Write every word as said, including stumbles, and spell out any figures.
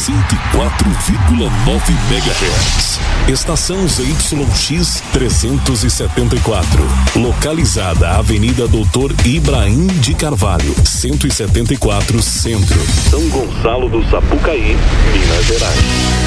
cento e quatro vírgula nove megahertz. Estação Z Y X trezentos e setenta e quatro, localizada Avenida Doutor Ibrahim de Carvalho, cento e setenta e quatro, Centro, São Gonçalo do Sapucaí, Minas Gerais.